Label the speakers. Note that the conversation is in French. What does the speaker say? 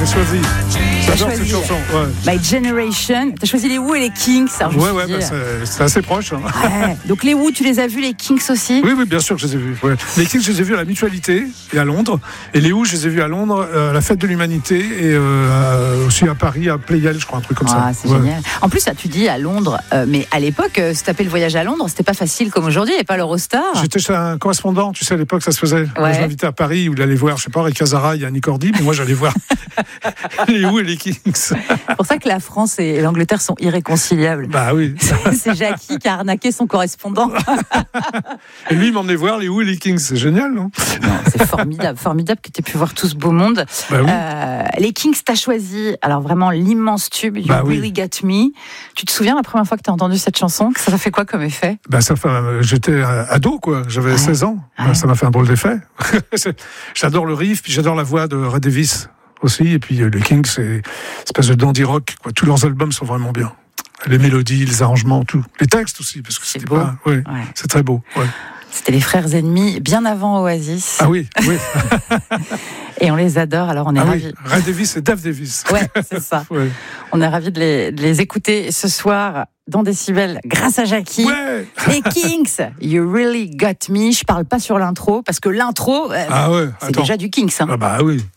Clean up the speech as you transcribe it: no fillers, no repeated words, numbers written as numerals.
Speaker 1: j'ai choisi. J'adore cette chanson. Ouais.
Speaker 2: My Generation. T'as choisi les Who et les Kings.
Speaker 1: C'est assez proche. Hein.
Speaker 2: Ouais. Donc les Who, tu les as vus, les Kings aussi?
Speaker 1: Oui, bien sûr que je les ai vus. Ouais. Les Kings, je les ai vus à la Mutualité et à Londres. Et les Who, je les ai vus à Londres, à la Fête de l'Humanité et aussi à Paris, à Playel, je crois, un truc comme ça.
Speaker 2: C'est génial. En plus, là, tu dis à Londres, mais à l'époque, se taper le voyage à Londres, c'était pas facile comme aujourd'hui, il n'y avait pas l'Eurostar.
Speaker 1: J'étais chez un correspondant, tu sais, à l'époque, ça se faisait. Moi, je l'invitais à Paris, où il allait voir, je sais pas, Rick Hazara, Yannick Cordy, mais moi, j'allais voir les Who et les Kings.
Speaker 2: C'est pour ça que la France et l'Angleterre sont irréconciliables.
Speaker 1: Bah oui.
Speaker 2: C'est Jackie qui a arnaqué son correspondant.
Speaker 1: Et lui, il m'emmenait voir les Who et les Kings. C'est génial, non?
Speaker 2: C'est formidable que tu aies pu voir tout ce beau monde.
Speaker 1: Bah oui.
Speaker 2: Les Kings, t'as choisi, alors vraiment l'immense tube, You Really Got Me. Tu te souviens la première fois que t'as entendu cette chanson, que ça t'a fait quoi comme effet?
Speaker 1: J'étais ado, quoi. J'avais 16 ans. Ouais. Ça m'a fait un drôle d'effet. J'adore le riff, puis j'adore la voix de Ray Davies aussi. Et puis les Kings, c'est une espèce de dandy rock, quoi. Tous leurs albums sont vraiment bien. Les mélodies, les arrangements, tout. Les textes aussi, parce que c'était pas. Ouais. C'est très beau. Ouais.
Speaker 2: C'était les frères ennemis, bien avant Oasis.
Speaker 1: Ah oui.
Speaker 2: Et on les adore, alors on est ravis.
Speaker 1: Oui. Ray Davies et Dave Davies.
Speaker 2: Ouais, c'est ça. Ouais. On est ravis de les écouter ce soir dans Décibel grâce à Jackie.
Speaker 1: Ouais.
Speaker 2: Les Kings, You Really Got Me. Je parle pas sur l'intro, parce que l'intro, c'est déjà du Kings. Hein.
Speaker 1: Ah bah oui.